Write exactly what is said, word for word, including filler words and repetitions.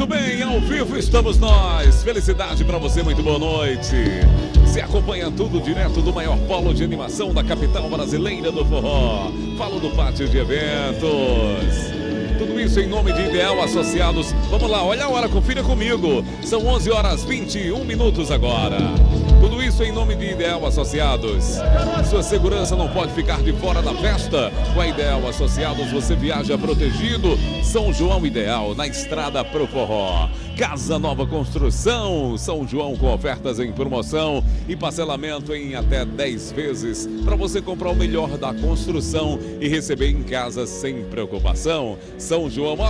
Muito bem, ao vivo estamos nós. Felicidade pra você, muito boa noite. Você acompanha tudo direto do maior polo de animação da capital brasileira do forró. Falo do Pátio de Eventos. Tudo isso em nome de Ideal Associados. Vamos lá, olha a hora, confira comigo. São onze horas e vinte e um minutos agora. Tudo isso em nome de Ideal Associados. Sua segurança não pode ficar de fora da festa. Com a Ideal Associados você viaja protegido. São João Ideal, na estrada pro forró. Casa Nova Construção, São João com ofertas em promoção e parcelamento em até dez vezes para você comprar o melhor da construção e receber em casa sem preocupação. São João